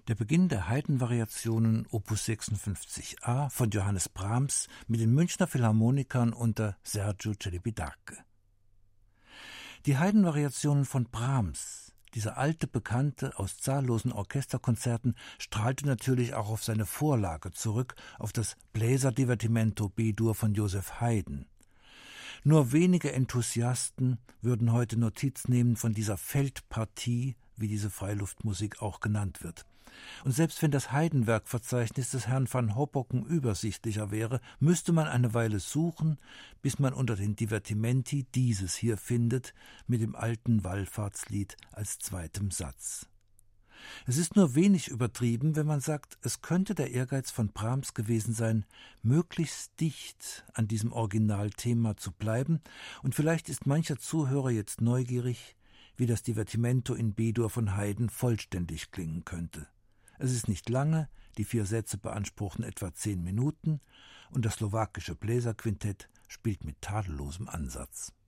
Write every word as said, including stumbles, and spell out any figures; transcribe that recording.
Der Beginn der Haydn-Variationen Opus sechsundfünfzig a von Johannes Brahms mit den Münchner Philharmonikern unter Sergiu Celibidache. Die Haydn-Variationen von Brahms, dieser alte Bekannte aus zahllosen Orchesterkonzerten, strahlte natürlich auch auf seine Vorlage zurück, auf das Bläserdivertimento B-Dur von Joseph Haydn. Nur wenige Enthusiasten würden heute Notiz nehmen von dieser Feldpartie, wie diese Freiluftmusik auch genannt wird. Und selbst wenn das Haydn-Werkverzeichnis des Herrn van Hoppocken übersichtlicher wäre, müsste man eine Weile suchen, bis man unter den Divertimenti dieses hier findet, mit dem alten Wallfahrtslied als zweitem Satz. Es ist nur wenig übertrieben, wenn man sagt, es könnte der Ehrgeiz von Brahms gewesen sein, möglichst dicht an diesem Originalthema zu bleiben, und vielleicht ist mancher Zuhörer jetzt neugierig, wie das Divertimento in B-Dur von Haydn vollständig klingen könnte. Es ist nicht lange, die vier Sätze beanspruchen etwa zehn Minuten und das slowakische Bläserquintett spielt mit tadellosem Ansatz.